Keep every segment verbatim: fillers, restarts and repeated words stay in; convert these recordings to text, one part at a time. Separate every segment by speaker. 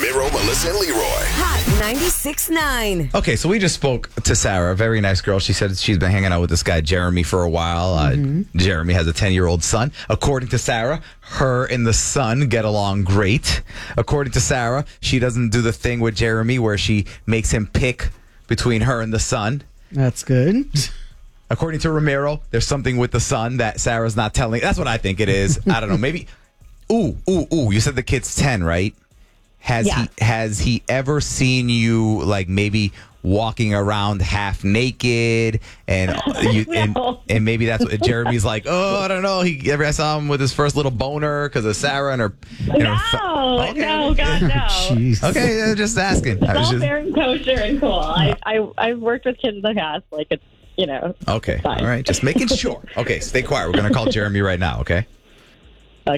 Speaker 1: Ramiro, Melissa, and Leroy.
Speaker 2: Hot ninety-six point nine.
Speaker 3: Okay, so we just spoke to Sarah, a very nice girl. She said she's been hanging out with this guy, Jeremy, for a while. Mm-hmm. Uh, Jeremy has a ten-year-old son. According to Sarah, her and the son get along great. According to Sarah, she doesn't do the thing with Jeremy where she makes him pick between her and the son.
Speaker 4: That's good.
Speaker 3: According to Ramiro, there's something with the son that Sarah's not telling. That's what I think it is. I don't know. Maybe. Ooh, ooh, ooh. You said the kid's ten, right? Has
Speaker 5: yeah.
Speaker 3: he has he ever seen you like maybe walking around half naked and you
Speaker 5: no.
Speaker 3: and, and maybe that's what Jeremy's like, oh, I don't know. He ever I saw him with his first little boner because of Sarah and her. And
Speaker 5: no,
Speaker 3: her okay.
Speaker 5: no, God, no.
Speaker 4: Jeez.
Speaker 3: Okay, uh, just asking.
Speaker 5: It's
Speaker 3: I was
Speaker 5: all
Speaker 3: just,
Speaker 5: very kosher and cool. I, I, I've worked with kids in the past. Like, it's, you know.
Speaker 3: okay,
Speaker 5: fine.
Speaker 3: all right, just making sure. Okay, stay quiet. We're gonna call Jeremy right now. Okay.
Speaker 5: Like,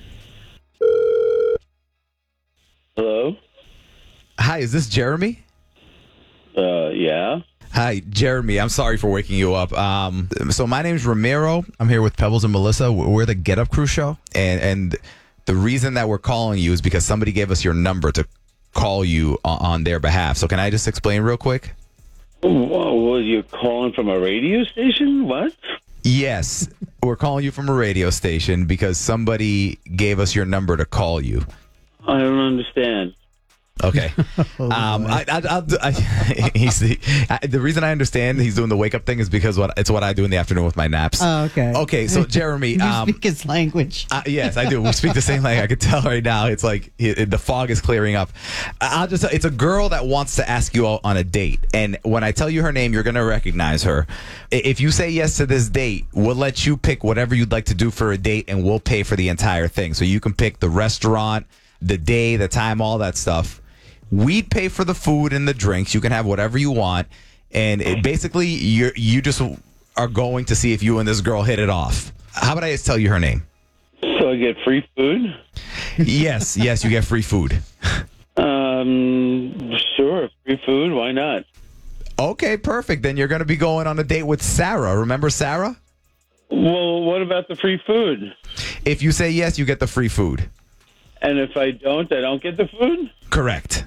Speaker 6: Hello?
Speaker 3: Hi, is this Jeremy?
Speaker 6: Uh, yeah.
Speaker 3: Hi, Jeremy. I'm sorry for waking you up. Um, so my name's Ramiro. I'm here with Pebbles and Melissa. We're the Get Up Crew show, and and the reason that we're calling you is because somebody gave us your number to call you on, on their behalf. So can I just explain real quick?
Speaker 6: Whoa, well, you're calling from a radio station? What?
Speaker 3: Yes, we're calling you from a radio station because somebody gave us your number to call you.
Speaker 6: I don't understand.
Speaker 3: Okay. Um, I, I, I'll, do- I, he's the, I, the reason I understand he's doing the wake up thing is because what it's what I do in the afternoon with my naps.
Speaker 4: Oh, okay.
Speaker 3: Okay, so Jeremy,
Speaker 4: You
Speaker 3: um,
Speaker 4: speak his language.
Speaker 3: uh, yes, I do. We speak the same language. I can tell right now. It's like it, the fog is clearing up. I'll just. It's a girl that wants to ask you out on a date, and when I tell you her name, you're gonna recognize her. I- If you say yes to this date, we'll let you pick whatever you'd like to do for a date, and we'll pay for the entire thing. So you can pick the restaurant, the day, the time, all that stuff. We'd pay for the food and the drinks. You can have whatever you want, and it, basically, you you just are going to see if you and this girl hit it off. How about I just tell you her name?
Speaker 6: So I get free food?
Speaker 3: Yes, yes, you get free food.
Speaker 6: Um, sure, free food. Why not?
Speaker 3: Okay, perfect. Then you're going to be going on a date with Sarah. Remember Sarah?
Speaker 6: Well, what about the free food?
Speaker 3: If you say yes, you get the free food.
Speaker 6: And if I don't, I don't get the food?
Speaker 3: Correct.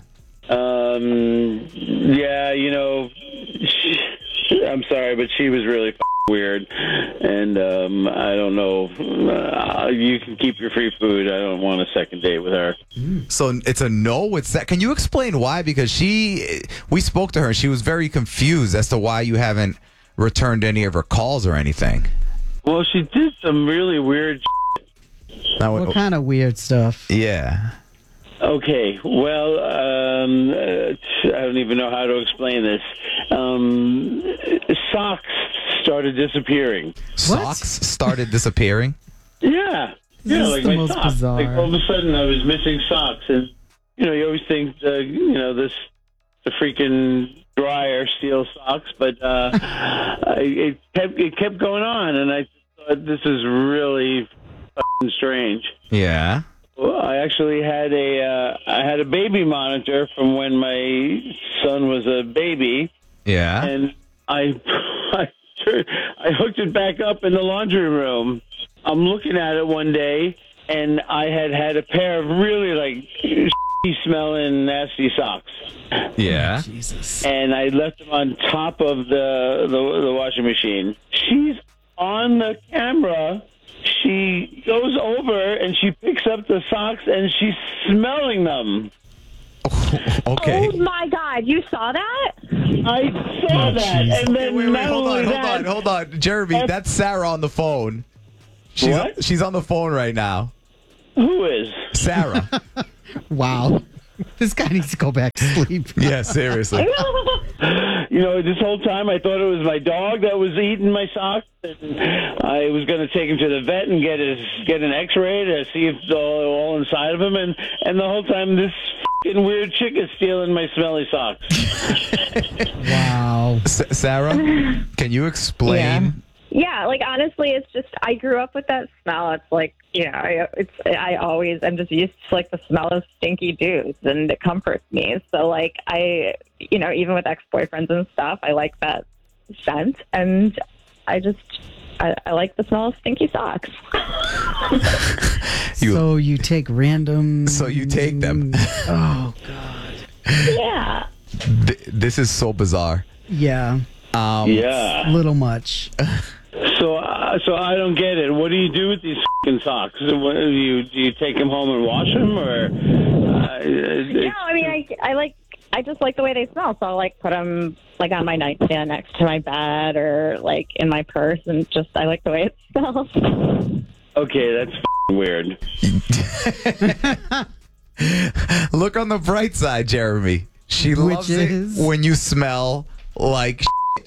Speaker 6: Um, yeah, you know, she, I'm sorry, but she was really f- weird. And um, I don't know. Uh, you can keep your free food. I don't want a second date with her.
Speaker 3: So it's a no? It's that. Can you explain why? Because she, we spoke to her, and she was very confused as to why you haven't returned any of her calls or anything.
Speaker 6: Well, she did some really weird
Speaker 3: Now,
Speaker 4: What kind of weird stuff?
Speaker 3: Yeah.
Speaker 6: Okay, well, um, uh, I don't even know how to explain this. Um, socks started disappearing.
Speaker 3: Socks started disappearing?
Speaker 6: Yeah.
Speaker 4: This
Speaker 6: yeah,
Speaker 4: is
Speaker 6: like
Speaker 4: the
Speaker 6: my
Speaker 4: most
Speaker 6: socks.
Speaker 4: bizarre.
Speaker 6: Like all of a sudden I was missing socks. And, you know, you always think, uh, you know, this, the freaking dryer steals socks, but uh, I, it, kept, it kept going on, and I thought this is really f***ing strange.
Speaker 3: Yeah.
Speaker 6: Well, I actually had a uh, I had a baby monitor from when my son was a baby,
Speaker 3: Yeah.
Speaker 6: and I I, I hooked it back up in the laundry room. I'm looking at it one day, and I had had a pair of really like smelling nasty socks,
Speaker 3: Yeah.
Speaker 4: Jesus.
Speaker 6: and I left them on top of the the, the washing machine. She's on the camera. She goes over and she picks up the socks and she's smelling them.
Speaker 3: Okay.
Speaker 5: oh my God, you saw that?
Speaker 6: I saw that, and then
Speaker 3: Wait, wait,
Speaker 6: not
Speaker 3: hold
Speaker 6: only
Speaker 3: on, hold
Speaker 6: that,
Speaker 3: on, hold on. Jeremy, that's Sarah on the phone. She's
Speaker 6: What?
Speaker 3: she's on the phone right now.
Speaker 6: who is?
Speaker 3: Sarah.
Speaker 4: Wow. This guy needs to go back to sleep.
Speaker 3: Yeah, seriously.
Speaker 6: You know, this whole time I thought it was my dog that was eating my socks, and I was going to take him to the vet and get his get an X-ray to see if it's all, all inside of him, and and the whole time this f***ing weird chick is stealing my smelly socks.
Speaker 4: Wow.
Speaker 3: S- Sarah, can you explain?
Speaker 5: Yeah, like honestly, it's just I grew up with that smell. It's like you know, I, it's I always I'm just used to like the smell of stinky dudes, and it comforts me. So like I, you know, even with ex-boyfriends and stuff, I like that scent, and I just I, I like the smell of stinky socks.
Speaker 3: You-
Speaker 4: so you take random.
Speaker 3: So you take them.
Speaker 4: Oh
Speaker 3: this is so bizarre.
Speaker 4: Yeah,
Speaker 3: Um,
Speaker 6: Yeah.
Speaker 4: a little much.
Speaker 6: So, uh, so I don't get it. What do you do with these fucking socks? What, do you do you take them home and wash them, or? Uh, it-
Speaker 5: No, I mean, I, I like, I just like the way they smell. So I'll like put them like on my nightstand next to my bed or like in my purse, and just I like the way it smells.
Speaker 6: Okay, that's f***ing weird.
Speaker 3: Look on the bright side, Jeremy. She
Speaker 4: Which
Speaker 3: loves
Speaker 4: is?
Speaker 3: it when you smell like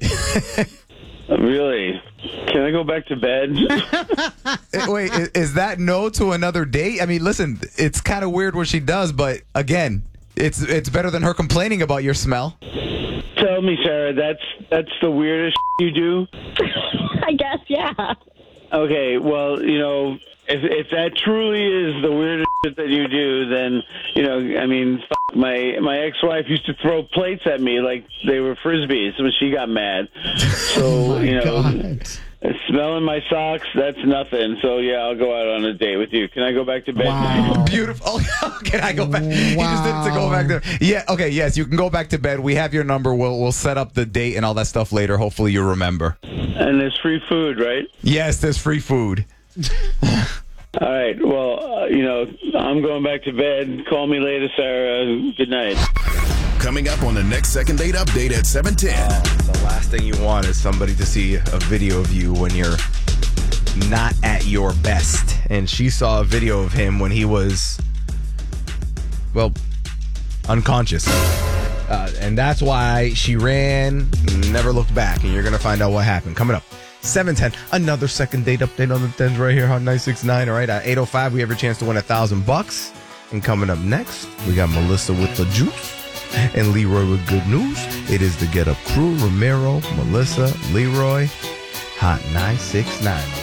Speaker 6: Really? Can I go back to bed?
Speaker 3: Wait, i- is that no to another date? I mean, listen, it's kind of weird what she does, but again, it's it's better than her complaining about your smell.
Speaker 6: Tell me, Sarah, that's that's the weirdest you do.
Speaker 5: I guess, yeah.
Speaker 6: Okay, well, you know, if if that truly is the weirdest shit that you do, then you know, I mean, f- my my ex-wife used to throw plates at me like they were frisbees when she got mad. So
Speaker 4: Oh my
Speaker 6: you know,
Speaker 4: God.
Speaker 6: smelling my socks, that's nothing. So yeah, I'll go out on a date with you. Can I go back to bed now?
Speaker 4: Wow.
Speaker 3: Beautiful. Can I go back? He just did it to go back there. Yeah. Okay. Yes, you can go back to bed. We have your number. We'll we'll set up the date and all that stuff later. Hopefully, you remember.
Speaker 6: And there's free food, right?
Speaker 3: Yes, there's free food.
Speaker 6: All right. Well, uh, you know, I'm going back to bed. Call me later, Sarah. Good night.
Speaker 1: Coming up on the next second date update at seven ten.
Speaker 3: The last thing you want is somebody to see a video of you when you're not at your best. And she saw a video of him when he was, well, unconscious. Uh, and that's why she ran, never looked back. And you're going to find out what happened. Coming up, seven ten. Another second date update on the tens right here on nine six nine. All right, at eight oh five, we have a chance to win a thousand bucks. And coming up next, we got Melissa with the juice and Leroy with good news. It is the Get Up Crew. Romero, Melissa, Leroy, Hot nine six nine.